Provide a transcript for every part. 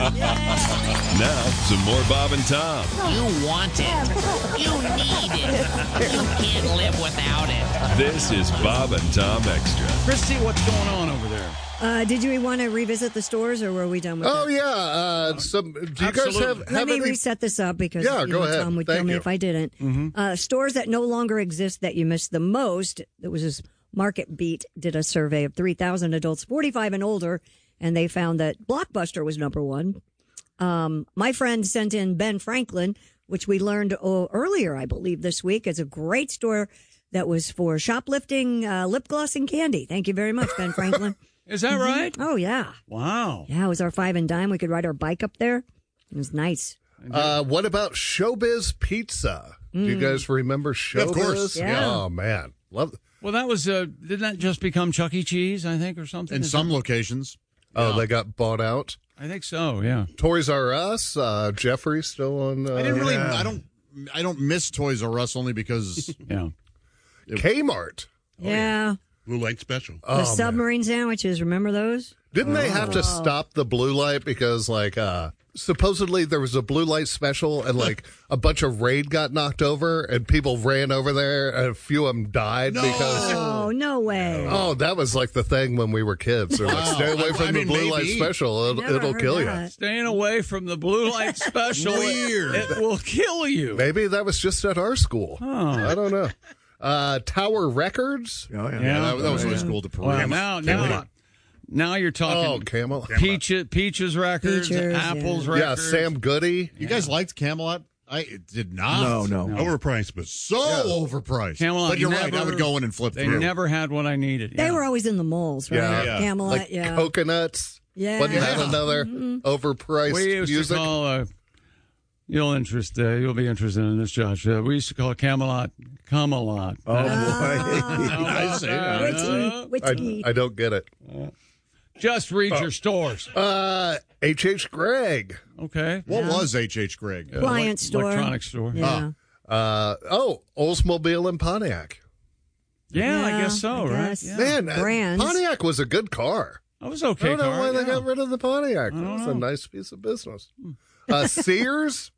Now, some more Bob and Tom. You want it. You need it. You can't live without it. This is Bob and Tom Extra. Christy, what's going on over there? Did you want to revisit the stores, or were we done with that? Oh, yeah. Do you guys have Let me any... reset this up because go ahead. Tom would Thank kill me you. if I didn't. Stores that no longer exist that you missed the most. It was this Market Beat did a survey of 3,000 adults 45 and older, and they found that Blockbuster was number one. My friend sent in Ben Franklin, which we learned earlier, I believe, this week. It's a great store that was for shoplifting lip gloss and candy. Thank you very much, Ben Franklin. Is that right? Oh, yeah. Wow. Yeah, it was our 5 and dime. We could ride our bike up there. It was nice. what about Showbiz Pizza? Do you guys remember Showbiz? Yeah, of course. Yeah. Oh, man. Love it. Well, that was, didn't that just become Chuck E. Cheese, I think, or something? In some locations. Oh, they got bought out? I think so, yeah. Toys R Us, Jeffrey still on... I didn't really, I don't miss Toys R Us only because... Yeah. Kmart. Yeah. Blue Light Special. The submarine sandwiches, remember those? Didn't they have to stop the blue light because, supposedly there was a blue light special and, a bunch of Raid got knocked over and people ran over there and a few of them died because... Oh, no way. Oh, that was the thing when we were kids. They're like, stay away from the blue light special. Never It'll heard kill you. that. Staying away from the blue light special. Weird. It will kill you. Maybe that was just at our school. I don't know. Tower Records? Oh, yeah. That was always cool to parade. Well, now you're talking Oh, Camel. Peaches Records, Peaches, Apples yeah. Yeah, Records. Sam Goody. You guys liked Camelot? I did not. No. Overpriced, but So overpriced. Camelot But you're right. I never- would go in and flip They through. never had what I needed. They yeah. were always in the malls, right? Yeah. Camelot, yeah. Coconuts. Yeah. Wasn't that Yeah. another overpriced We used music? to call, you'll be interested in this, Josh. We used to call Camelot Camelot. Oh, I see. Witty. I don't get it. Just read your stores. H.H. Gregg. Okay. What was H.H. Gregg? Appliance store. Electronic store. Yeah. Oldsmobile and Pontiac. Yeah, I Yeah, guess so, I right? guess. Yeah. Man, Brands. Pontiac was a good car. That was I okay. don't know car, why they yeah. got rid of the Pontiac. That was a nice piece of business. Sears?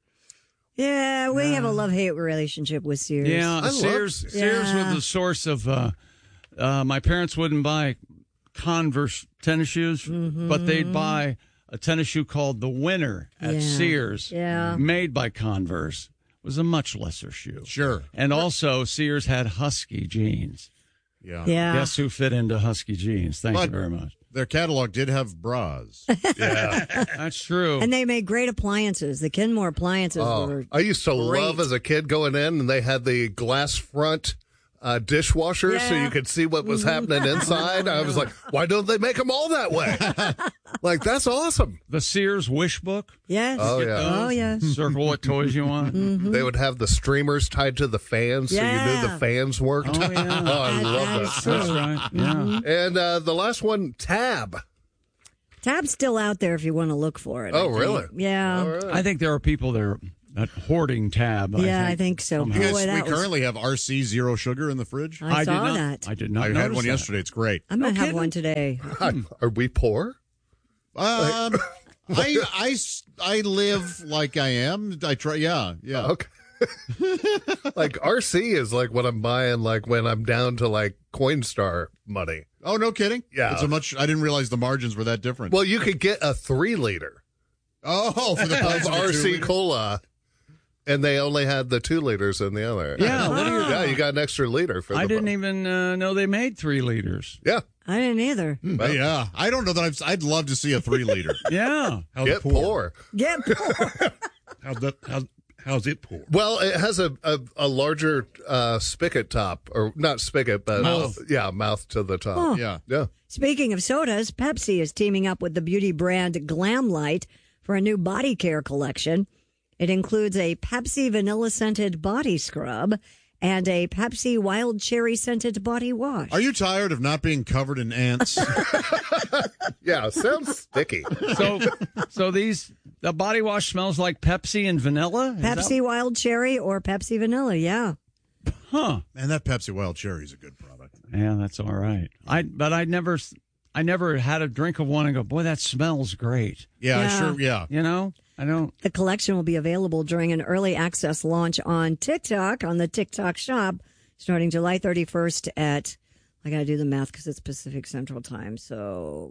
Yeah, we have a love-hate relationship with Sears. Yeah, love Sears. Sears. Sears Yeah. was the source of. My parents wouldn't buy Converse tennis shoes, but they'd buy a tennis shoe called the Winner at Yeah. Sears, Yeah. made by Converse. It was a much lesser shoe. Sure. And also, Sears had Husky jeans. Yeah. Yeah. Guess who fit into Husky jeans? Thank you But- very much. Their catalog did have bras. That's true. And they made great appliances. The Kenmore appliances Oh, were I used to great. love as a kid going in, and they had the glass front dishwasher so Yeah. you could see what was happening inside. I was like, why don't they make them all that way? That's awesome. The Sears Wish Book. Yes. Oh, yeah. Oh, yes. Circle what toys you want. They would have the streamers tied to the fans so you knew Yeah. the fans worked. Oh, yeah. Oh, I love That's that. true. That's right. Yeah. And the last one, Tab. Tab's still out there if you want to look for it. Oh, I think. really? Yeah. All right. I think there are people that are hoarding Tab. Yeah, I think so. somehow. You guys, Boy, we that was- currently have RC Zero Sugar in the fridge. I did saw not, that. I did not I notice had one that. yesterday. It's great. I'm going to have kidding. one today. Are we poor? I live like I am. I try. Yeah. Okay. RC is what I'm buying when I'm down to Coinstar money. Oh, no kidding. Yeah. It's a much. I didn't realize the margins were that different. Well, you could get a 3-liter oh, for the of price of a RC 2-liter? Cola, and they only had the 2 liters in the other. Yeah, what do you- Yeah, you got an extra liter for I the didn't even know they made 3 liters. Yeah. I didn't either. Yeah, I don't know that I'd love to see a 3-liter. Yeah. How's Get it pour? poor. Get poor. How's it pour? Well, it has a larger spigot top, or not spigot, but mouth to the top. Huh. Yeah. Yeah. Speaking of sodas, Pepsi is teaming up with the beauty brand Glamlight for a new body care collection. It includes a Pepsi vanilla scented body scrub and a Pepsi wild cherry scented body wash. Are you tired of not being covered in ants? Yeah, sounds sticky. So the body wash smells like Pepsi and vanilla? Is Pepsi wild cherry or Pepsi vanilla, yeah. that- huh. Man, that Pepsi Wild Cherry is a good product. Yeah, that's all right. I I never had a drink of one and go, boy, that smells great. Yeah, Yeah. sure. Yeah. You know, I don't. The collection will be available during an early access launch on TikTok, on the TikTok shop, starting July 31st at, I got to do the math because it's Pacific Central Time. So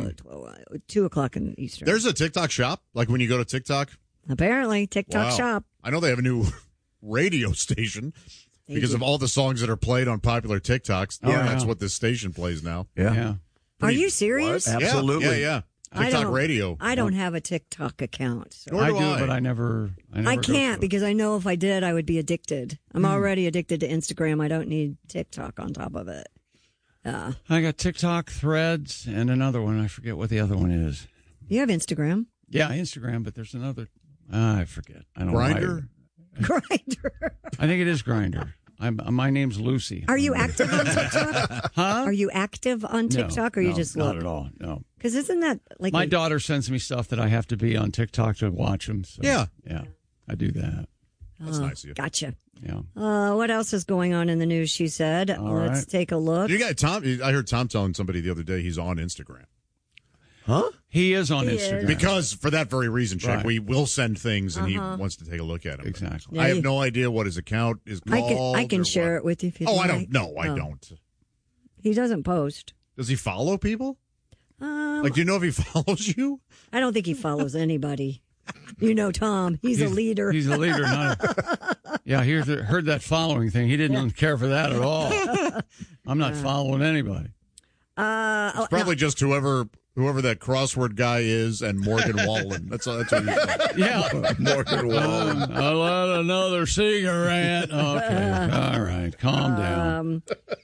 2 o'clock in Eastern. There's a TikTok shop. Like when you go to TikTok. Apparently, TikTok Wow. shop. I know they have a new radio station because of all the songs that are played on popular TikToks. Oh, That's yeah. what this station plays now. Yeah. Are you serious? Absolutely. Yeah. I TikTok don't- radio. I don't have a TikTok account. So. Nor I do do, I. but I never I go can't to it. because I know if I did, I would be addicted. I'm already addicted to Instagram. I don't need TikTok on top of it. I got TikTok, Threads, and another one. I forget what the other one is. You have Instagram. Yeah, Instagram, but there's another. I forget. I don't know why. Grinder. Grindr. I think it is Grinder. My name's Lucy. Are you active on TikTok? Huh? Are you active on TikTok or you No, just not look? at all. No. Because isn't that like My daughter sends me stuff that I have to be on TikTok to watch them. So, Yeah. Yeah. I do that. That's nice of you. Gotcha. Yeah. What else is going on in the news? She said. All Let's right. take a look. You got Tom. I heard Tom telling somebody the other day he's on Instagram. Huh? He is on He Instagram. is. Because for that very reason, Chuck, Right. we will send things and he wants to take a look at them. Exactly. I Yeah, have no idea what his account is called. I can or share what. it with you if you Oh, like. I don't. No, I Oh. don't. He doesn't post. Does he follow people? Like, do you know if he follows you? I don't think he follows anybody. You know, Tom. He's a leader. He's a leader. Yeah, heard that following thing. He didn't care for that at all. I'm not following anybody. It's probably just whoever that crossword guy is and Morgan Wallen. That's what he's doing. Yeah. Morgan Wallen. I'll let another cigarette. Okay. All right. Calm down.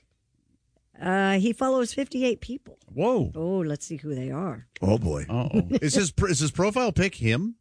He follows 58 people. Whoa. Oh, let's see who they are. Oh, boy. Uh-oh. Is his profile pic him?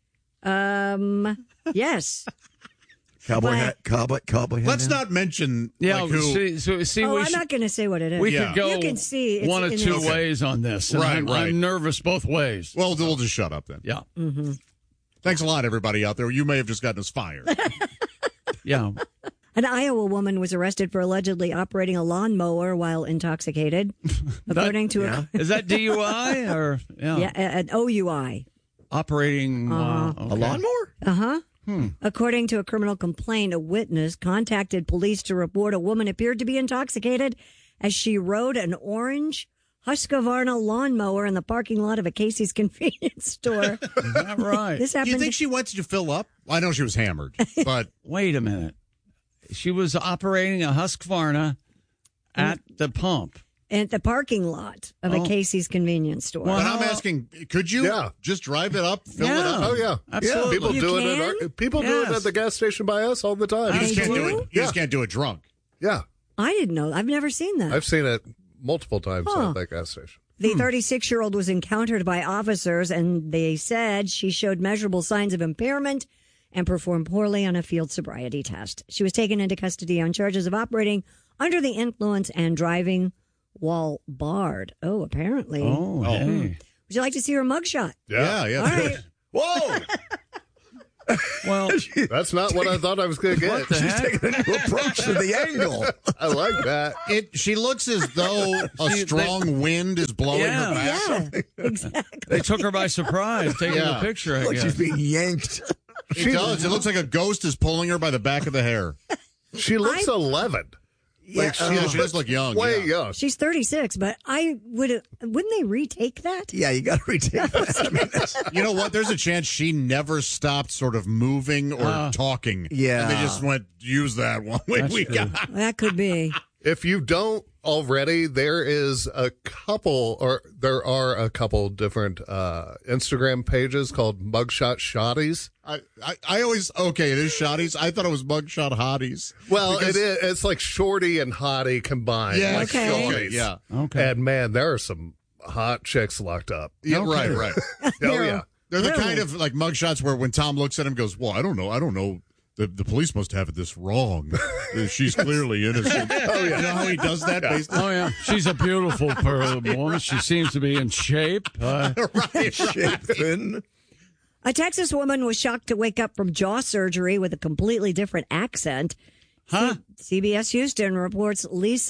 Yes. Cowboy hat. Cowboy hat. Let's now? not mention Yeah, like who. see, Oh, we I'm should- not going to say what it is. we Yeah. could go You can see it's one of in two his- ways on this. And Right, I'm right. nervous both ways. Well, we'll just shut up then. Yeah. Thanks a lot, everybody out there. You may have just gotten us fired. Yeah. An Iowa woman was arrested for allegedly operating a lawnmower while intoxicated, according to Is that DUI or an OUI. operating A lawnmower? According to a criminal complaint, a witness contacted police to report a woman appeared to be intoxicated as she rode an orange Husqvarna lawnmower in the parking lot of a Casey's convenience store. Is that right? This Do you happened. think she went to fill up? I know she was hammered, but Wait a minute. She was operating a Husqvarna at the pump. at the parking lot of a Casey's convenience store. Well, but I'm asking, could you Yeah. just drive it up, fill it Yeah. up? Oh yeah, Absolutely. People You do it. can? People do it Yes. at the gas station by us all the time. You just They can't do do? it. You just can't do it drunk. Yeah, I didn't know. I've never seen that. I've seen it multiple times Huh. at that gas station. The 36-year-old was encountered by officers, and they said she showed measurable signs of impairment and performed poorly on a field sobriety test. She was taken into custody on charges of operating under the influence and driving while barred. Oh, apparently. Oh, hey. Would you like to see her mugshot? Yeah. All right. Whoa! Well, That's not what I thought I was going to get. what the She's heck? taking a new approach to the angle. I like that. She looks as though a strong wind is blowing Yeah. her back. Yeah, exactly. They took her by surprise, taking Yeah. the picture, I Like guess. she's being yanked. It does. It looks like a ghost is pulling her by the back of the hair. She looks 11. Yeah, she does look young. Way yeah. young. She's 36, but wouldn't they retake that? Yeah, you got to retake that. I mean, that's- You know what? There's a chance she never stopped sort of moving or talking. Yeah. And they just went, use that one. We got. That could be. If you don't already, there are a couple different Instagram pages called Mugshot Shotties. I always, okay, it is shotties. I thought it was mugshot hotties. Well, Because- it is. It's like shorty and hottie combined. Yeah, like Okay. shorties. Yeah. Okay. And man, there are some hot chicks locked up. Yeah, right. Oh yeah. They're the Really? kind of like mugshots where when Tom looks at him, goes, "Well, I don't know. The police must have this wrong. She's clearly innocent." Oh yeah, you know how he does that? Based Oh, yeah. She's a beautiful woman. She seems to be in shape. Chapin. A Texas woman was shocked to wake up from jaw surgery with a completely different accent. Huh? CBS Houston reports Lisa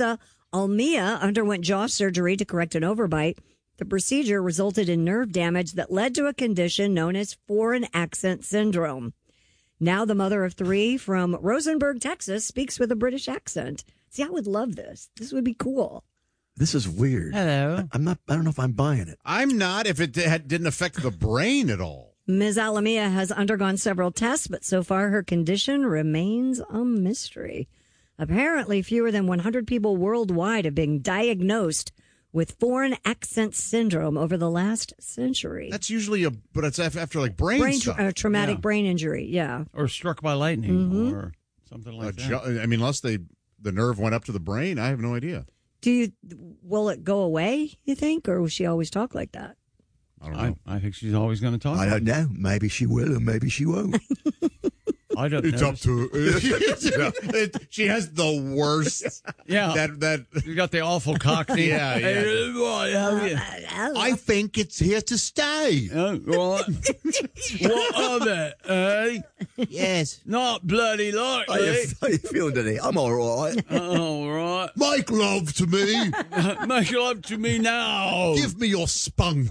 Almia underwent jaw surgery to correct an overbite. The procedure resulted in nerve damage that led to a condition known as foreign accent syndrome. Now the mother of 3 from Rosenberg, Texas, speaks with a British accent. See, I would love this. This would be cool. This is weird. Hello. I don't know if I'm buying it. I'm not if it didn't affect the brain at all. Ms. Alamia has undergone several tests, but so far her condition remains a mystery. Apparently, fewer than 100 people worldwide have been diagnosed with foreign accent syndrome over the last century. That's usually but it's after like brain stuff. Traumatic brain injury, yeah. Or struck by lightning or something like that. I mean, unless the nerve went up to the brain, I have no idea. Will it go away, you think, or will she always talk like that? I don't know. I think she's always going to talk. I don't know. Maybe she will or maybe she won't. I don't It's know. up to her. She has the worst. Yeah. That You got the awful Cockney. Yeah, yeah. Hey, boy, how are you? I think it's here to stay. What? What of it, eh? Yes. Not bloody likely. How you feeling today? I'm all right. All right. Make love to me. Make love to me now. Give me your spunk.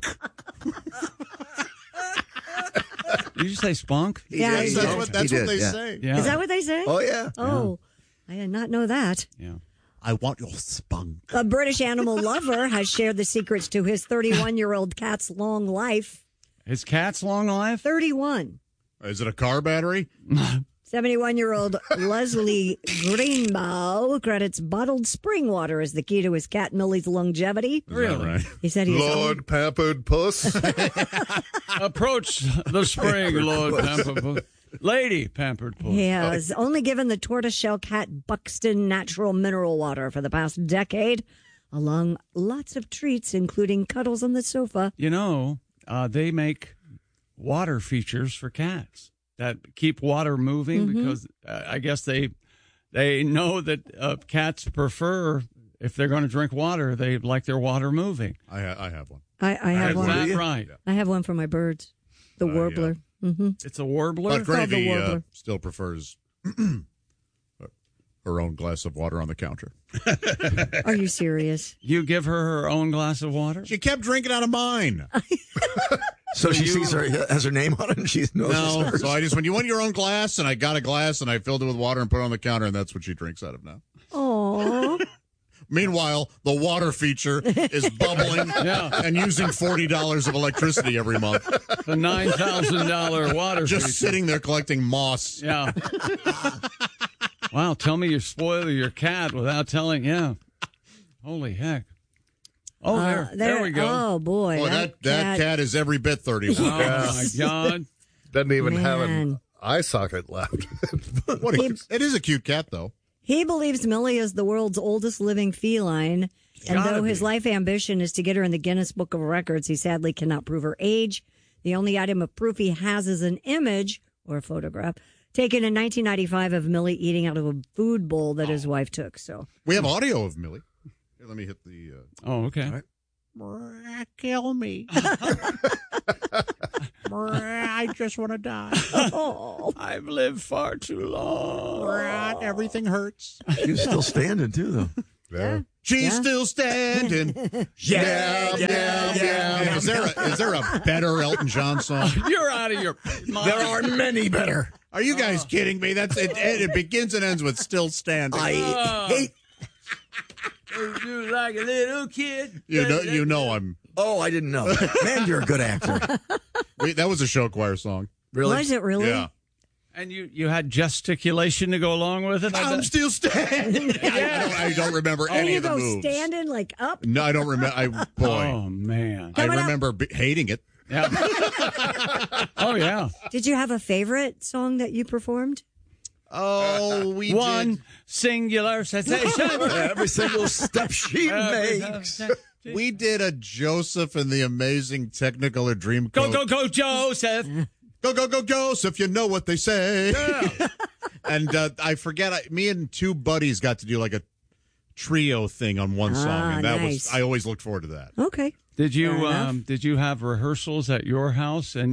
Did you say spunk? Yeah, He he did. That's He what did, they yeah. say. Yeah. Is that what they say? Oh, yeah. Oh, I did not know that. Yeah. I want your spunk. A British animal lover has shared the secrets to his 31-year-old cat's long life. His cat's long life? 31. Is it a car battery? 71-year-old Leslie Greenbow credits bottled spring water as the key to his cat Millie's longevity. Really? Right. He said he's Lord Pampered Puss. Approach the spring, Lord Pampered Puss. Lady Pampered Puss. He has only given the tortoiseshell cat Buxton natural mineral water for the past decade, along lots of treats, including cuddles on the sofa. You know, they make water features for cats that keep water moving because I guess they know that cats prefer, if they're going to drink water, they like their water moving. I have one. I have Is one. that right? I have one for my birds, the warbler. It's a warbler? But called the Gravy warbler. still prefers her own glass of water on the counter. Are you serious? You give her own glass of water? She kept drinking out of mine. So she sees her, has her name on it, and she knows it's No, hers. so I just, when you want your own glass, and I got a glass, and I filled it with water and put it on the counter, and that's what she drinks out of now. Oh, Meanwhile, the water feature is bubbling and using $40 of electricity every month. The $9,000 water Just feature. sitting there collecting moss. Yeah. Wow, tell me you spoil your cat without telling. Yeah. Holy heck. Oh, there we go. Oh boy, Boy, that cat is every bit 31. Oh, my God. Doesn't even have an Man. eye socket left. It is a cute cat, though. He believes Millie is the world's oldest living feline, and though his life ambition is to get her in the Guinness Book of Records, he sadly cannot prove her age. The only item of proof he has is an image or a photograph taken in 1995 of Millie eating out of a food bowl that his wife took. So We have audio of Millie. Here, let me hit the... Oh, okay. Kill me. I just want to die. I've lived far too long. Everything hurts. She's still standing, too, though. Yeah. She's still standing. Yeah. Is there a better Elton John song? You're out of your mind. There are many better. Are you guys kidding me? That's it. It begins and ends with "Still Standing." I hate. You like a little kid. You know I'm. Oh, I didn't know. Man, you're a good actor. That was a show choir song. Really? was it really? Yeah. And you had gesticulation to go along with it? I'm still standing. I don't remember And any you of the go moves. standing like up. No, I don't remember. Oh, man. I remember hating it. Yeah. Oh, yeah. Did you have a favorite song that you performed? Oh, we One singular sensation. Every single step she makes. We did a Joseph and the Amazing Technicolor Dreamcoat. Go, Joseph. Go, Joseph, you know what they say. Yeah. And I forget, me and two buddies got to do like a trio thing on one song, and that nice. I always looked forward to that. Okay. Did Fair enough. you have rehearsals at your house and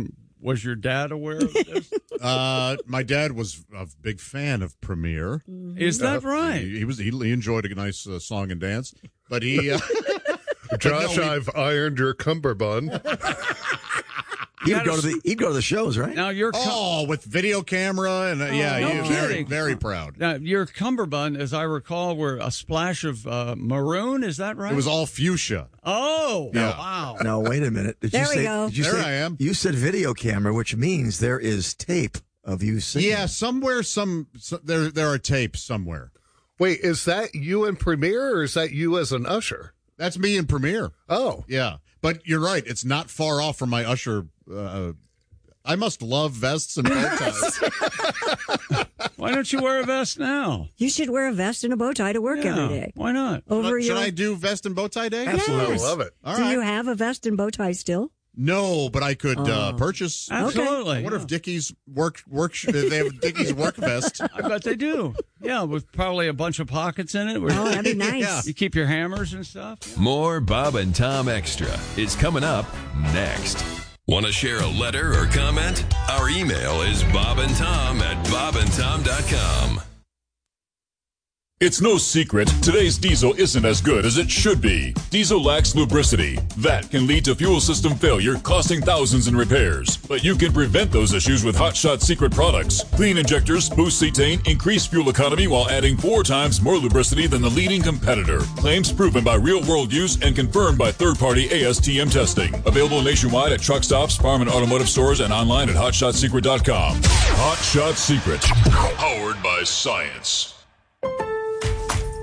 Was your dad aware of this? My dad was a big fan of Premiere. Is that right? He enjoyed a nice song and dance, but he. Josh, I've ironed your cummerbund. He'd go to the shows, right? Now with video camera and no very kidding. very proud. Now, your cummerbund, as I recall, were a splash of maroon. Is that right? It was all fuchsia. Oh, Yeah. wow. No, wait a minute. Did There you we say, go. Did you There say, I am. You said video camera, which means there is tape of you singing. Yeah, somewhere, there are tapes somewhere. Wait, is that you in Premiere or is that you as an usher? That's me in Premiere. Oh. Yeah, but you're right. It's not far off from my usher. I must love vests and bow ties. Why don't you wear a vest now? You should wear a vest and a bow tie to work every day. Why not? Should I do vest and bow tie day? Absolutely. I love it. All Do right. you have a vest and bow tie still? No, but I could purchase. Absolutely. I wonder if Dickies they have Dickies work vest. I bet they do. Yeah, with probably a bunch of pockets in it. Where Oh, that'd be nice. Yeah. you keep your hammers and stuff. Yeah. More Bob and Tom Extra is coming up next. Want to share a letter or comment? Our email is bobandtom@bobandtom.com. It's no secret, today's diesel isn't as good as it should be. Diesel lacks lubricity. That can lead to fuel system failure, costing thousands in repairs. But you can prevent those issues with Hot Shot Secret products. Clean injectors, boost cetane, increase fuel economy while adding 4 times more lubricity than the leading competitor. Claims proven by real-world use and confirmed by third-party ASTM testing. Available nationwide at truck stops, farm and automotive stores, and online at hotshotsecret.com. Hot Shot Secret. Powered by science.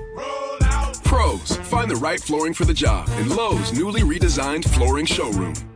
Pros, find the right flooring for the job in Lowe's newly redesigned flooring showroom.